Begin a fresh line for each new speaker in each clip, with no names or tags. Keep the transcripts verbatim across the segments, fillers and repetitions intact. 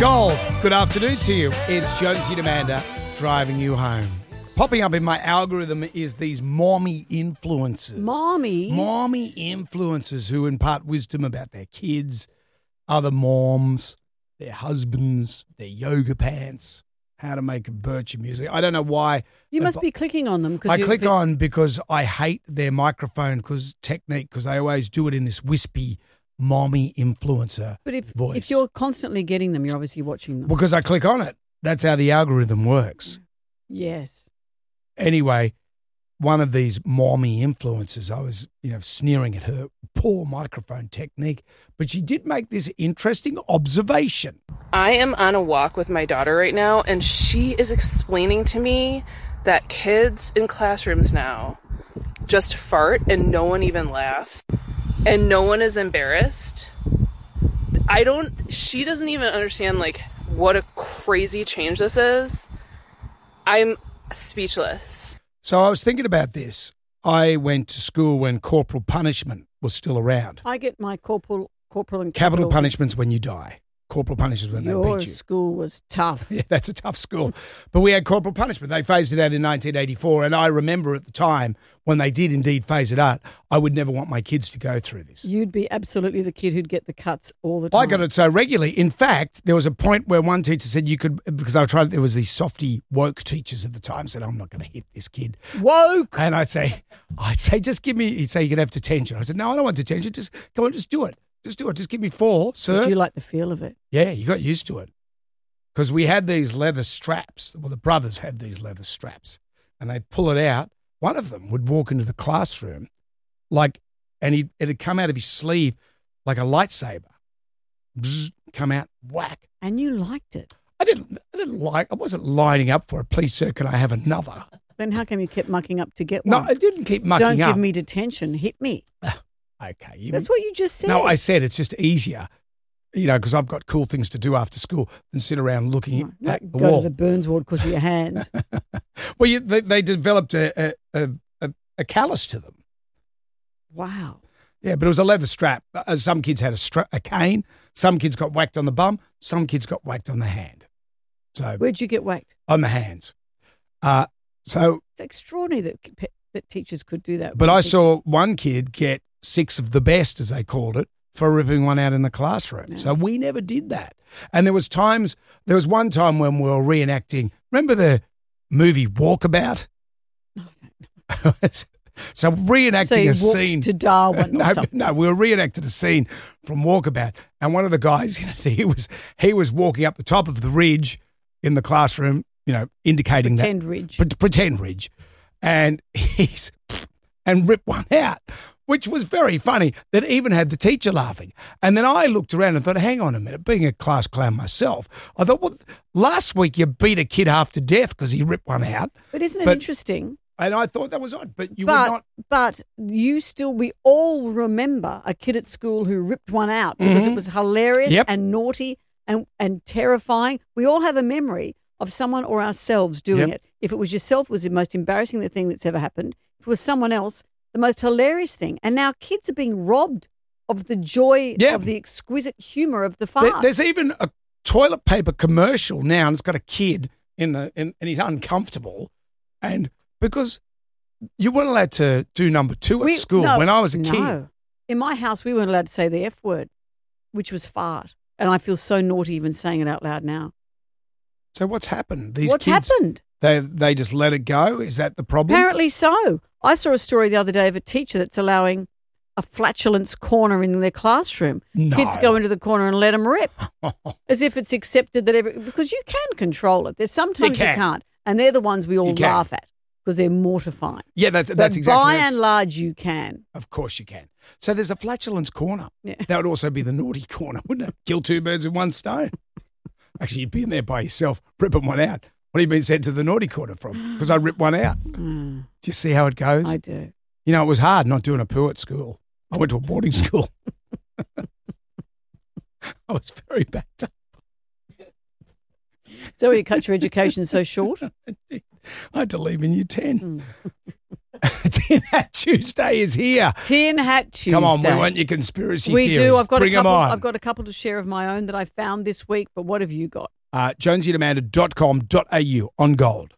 Gold, good afternoon to you. It's Jonesy and Amanda driving you home. Popping up in my algorithm is these mommy influencers.
Mommies?
Mommy influencers who impart wisdom about their kids, other moms, their husbands, their yoga pants, how to make birch music. I don't know why.
You must be clicking on them.
I
you,
click on because I hate their microphone cause technique because they always do it in this wispy mommy influencer
But if
voice.
if you're constantly getting them, you're obviously watching them.
Because I click on it. That's how the algorithm works.
Yes.
Anyway, one of these mommy influencers, I was, you know, sneering at her poor microphone technique, but she did make this interesting observation.
I am on a walk with my daughter right now, and she is explaining to me that kids in classrooms now just fart and no one even laughs and no one is embarrassed. I don't, she doesn't even understand like what a crazy change this is. I'm speechless.
So I was thinking about this. I went to school when corporal punishment was still around.
I get my corporal, corporal and
Capital
capital
punishment's when you die. Corporal punishment when
Your
they beat you.
school was tough.
Yeah, that's a tough school. But we had corporal punishment. They phased it out in nineteen eighty-four, and I remember at the time when they did indeed phase it out, I would never want my kids to go through this.
You'd be absolutely the kid who'd get the cuts all the time.
I got it so regularly. In fact, there was a point where one teacher said you could, because I tried, there was these softy woke teachers at the time, said, I'm not going to hit this kid.
Woke!
And I'd say, I'd say, just give me, he'd say, you can have detention. I said, no, I don't want detention. Just go on, just do it. Just do it. Just give me four, sir.
Did you like the feel of it?
Yeah, you got used to it. Because we had these leather straps. Well, the brothers had these leather straps. And they'd pull it out. One of them would walk into the classroom like, and he'd, it'd come out of his sleeve like a lightsaber. Bzz, come out, whack.
And you liked it.
I didn't, I didn't like, I wasn't lining up for it. Please, sir, can I have another?
Then how come you kept mucking up to get
No,
one?
I didn't keep mucking
Don't
up.
give me detention. Hit me.
Okay. You,
That's what you just said.
No, I said it's just easier, you know, because I've got cool things to do after school than sit around looking
Not
at the
go
wall.
to the Burns ward because of your hands.
Well, you, they, they developed a, a, a, a callus to them.
Wow.
Yeah, but it was a leather strap. Uh, some kids had a, stra- a cane. Some kids got whacked on the bum. Some kids got whacked on the hand. So
Where'd you get whacked?
on the hands. Uh, so,
It's extraordinary that pe- that teachers could do that.
but I saw one kid get six of the best, as they called it, for ripping one out in the classroom.
Yeah.
So we never did that. And there was times, there was one time when we were reenacting, remember the movie Walkabout? So reenacting
so he
a
walked
scene.
to Darwin or
no,
something.
no, we were reenacting a scene from Walkabout, and one of the guys, he was he was walking up the top of the ridge in the classroom, you know, indicating
Pretend
that
ridge.
pre- pretend ridge, and he's and ripped one out, which was very funny. That even had the teacher laughing, and then I looked around and thought, hang on a minute, being a class clown myself, I thought, well, last week you beat a kid half to death because he ripped one out,
But isn't it
but-
interesting?
and I thought that was odd, but you
but,
would not.
But you still, we all remember a kid at school who ripped one out because
Mhm.
it was hilarious
Yep.
and naughty and, and terrifying. We all have a memory of someone or ourselves doing
Yep.
it. If it was yourself, it was the most embarrassing thing that's ever happened. If it was someone else, the most hilarious thing. And now kids are being robbed of the joy
Yeah.
of the exquisite humour of the
There-
farce.
there's even a toilet paper commercial now, and it's got a kid in the in, and he's uncomfortable, and because you weren't allowed to do number two at
We-
school
no,
when I was a
no.
kid.
In my house, we weren't allowed to say the F word, which was fart. And I feel so naughty even saying it out loud now.
So what's happened? These
What's
kids,
happened?
They they just let it go. Is that the problem?
Apparently so. I saw a story the other day of a teacher that's allowing a flatulence corner in their classroom.
No.
Kids go into the corner and let them rip, as if it's accepted that every because you can control it. There's sometimes you,
can.
can't, and they're the ones we all
You can.
laugh at because they're mortifying.
Yeah, that,
But
that's exactly.
by
that's-
and large, you can.
Of course you can. So there's a flatulence corner.
Yeah.
That would also be the naughty corner, wouldn't it? Kill two birds with one stone. Actually, you'd be in there by yourself, ripping one out. What have you been sent to the naughty corner from? Because I ripped one out.
Mm,
Do you see how it goes?
I do.
You know, it was hard not doing a poo at school. I went to a boarding school. I was very backed up.
So you cut your education so short?
I had to leave in year ten. Tin Hat Tuesday is here.
Tin Hat Tuesday.
Come on, we want your conspiracy
we
theories.
do. I've got
Bring
a couple.
them on.
I've got a couple to share of my own that I found this week. But what have you got?
Uh, jonesy and amanda dot com dot a u on gold.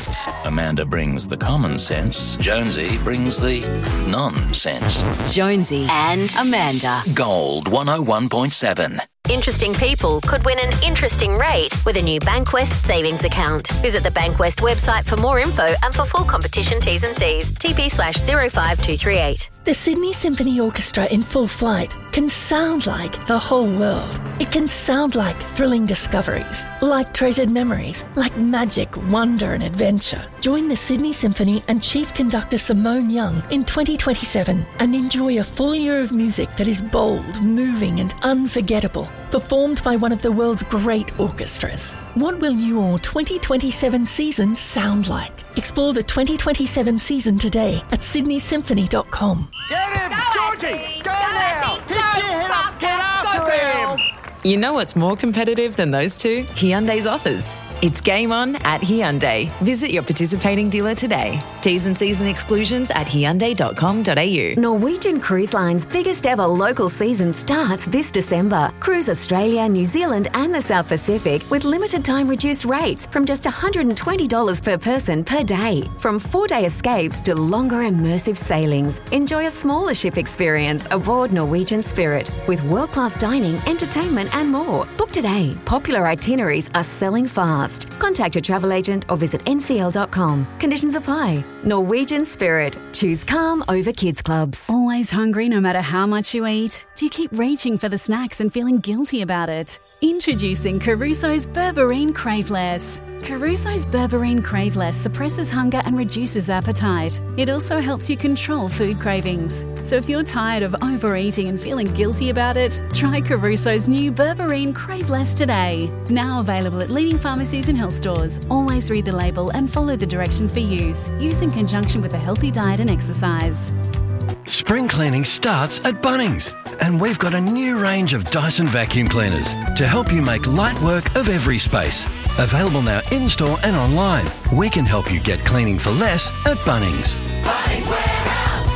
Amanda brings the common sense. Jonesy brings the nonsense.
Jonesy and Amanda.
Gold one oh one point seven.
Interesting people could win an interesting rate with a new Bankwest savings account. Visit the Bankwest website for more info and for full competition T's and C's. T P slash zero five two three eight.
The Sydney Symphony Orchestra in full flight can sound like the whole world. It can sound like thrilling discoveries, like treasured memories, like magic, wonder and adventure. Join the Sydney Symphony and Chief Conductor Simone Young in twenty twenty-seven and enjoy a full year of music that is bold, moving and unforgettable, performed by one of the world's great orchestras. What will your twenty twenty-seven season sound like? Explore the twenty twenty-seven season today at sydney symphony dot com.
Get him! Georgie! Go, now! Pick your head up! Get after him!
You know what's more competitive than those two? Hyundai's offers. It's game on at Hyundai. Visit your participating dealer today. T's and C's and exclusions at hyundai dot com dot a u.
Norwegian Cruise Line's biggest ever local season starts this December. Cruise Australia, New Zealand and the South Pacific with limited time reduced rates from just one hundred twenty dollars per person per day. From four-day escapes to longer immersive sailings, enjoy a smaller ship experience aboard Norwegian Spirit with world-class dining, entertainment and more. Book today. Popular itineraries are selling fast. Contact your travel agent or visit n c l dot com. Conditions apply. Norwegian Spirit. Choose calm over kids clubs.
Always hungry no matter how much you eat? Do you keep reaching for the snacks and feeling guilty about it? Introducing Caruso's Berberine Craveless. Caruso's Berberine Craveless suppresses hunger and reduces appetite. It also helps you control food cravings. So if you're tired of overeating and feeling guilty about it, try Caruso's new Berberine Craveless today. Now available at leading pharmacies and health stores. Always read the label and follow the directions for use. Use in conjunction with a healthy diet and exercise.
Spring cleaning starts at Bunnings, and we've got a new range of Dyson vacuum cleaners to help you make light work of every space. Available now in-store and online. We can help you get cleaning for less at Bunnings.
Bunnings Warehouse!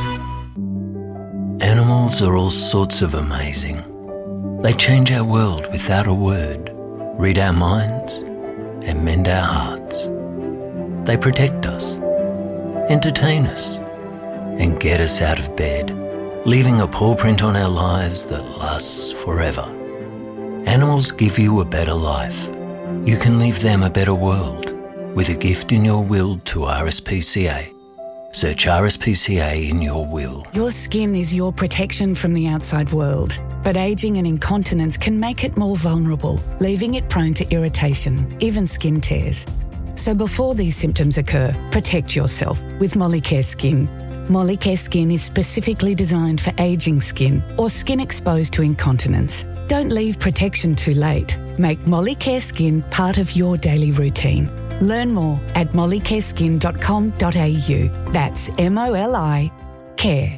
Animals are all sorts of amazing. They change our world without a word, read our minds, and mend our hearts. They protect us, entertain us, and get us out of bed, leaving a paw print on our lives that lasts forever. Animals give you a better life. You can leave them a better world with a gift in your will to R S P C A. Search R S P C A in your will.
Your skin is your protection from the outside world, but ageing and incontinence can make it more vulnerable, leaving it prone to irritation, even skin tears. So before these symptoms occur, protect yourself with Molicare Skin. Molicare Skin is specifically designed for ageing skin or skin exposed to incontinence. Don't leave protection too late. Make Molicare Skin part of your daily routine. Learn more at molicare skin dot com dot a u. That's M O L I care.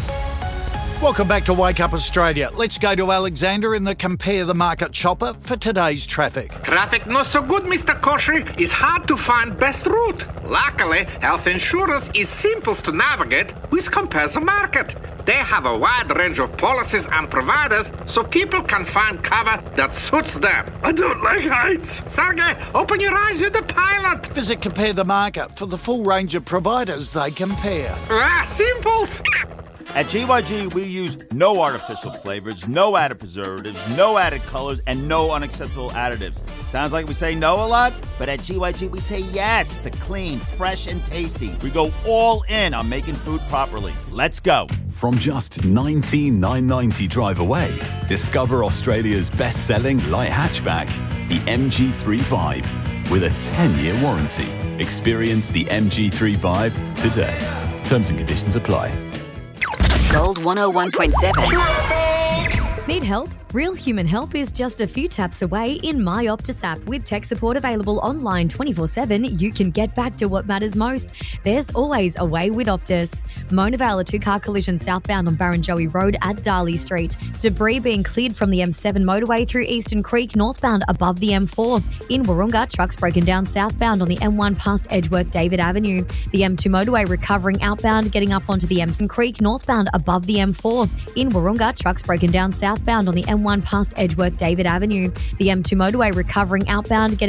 Welcome back to Wake Up Australia. Let's go to Alexander in the Compare the Market chopper for today's traffic.
Traffic not so good, Mister Koshy. It's hard to find best route. Luckily, health insurance is simple to navigate with Compare the Market. They have a wide range of policies and providers so people can find cover that suits them. I don't like heights. Sergey, open your eyes, you're the pilot.
Visit Compare the Market for the full range of providers they compare.
Ah, simples.
At G Y G, we use no artificial flavors, no added preservatives, no added colors, and no unacceptable additives. Sounds like we say no a lot, but at G Y G, we say yes to clean, fresh, and tasty. We go all in on making food properly. Let's go.
From just nineteen thousand nine hundred ninety dollars drive away, discover Australia's best-selling light hatchback, the M G thirty-five, with a ten-year warranty. Experience the M G thirty-five today. Terms and conditions apply.
Gold one oh one point seven.
Need help?
Real human help is just a few taps away in My Optus app. With tech support available online twenty-four seven, you can get back to what matters most. There's always a way with Optus. Mona Vale, a two-car collision southbound on Barrenjoey Road at Darley Street. Debris being cleared from the M seven motorway through Eastern Creek northbound above the M four. In Wahroonga, trucks broken down southbound on the M one past Edgeworth David Avenue. The M two motorway recovering outbound, getting up onto the Emerson Creek northbound above the M four. In Wahroonga, trucks broken down southbound on the M one past Edgeworth David Avenue. The M two motorway recovering outbound, getting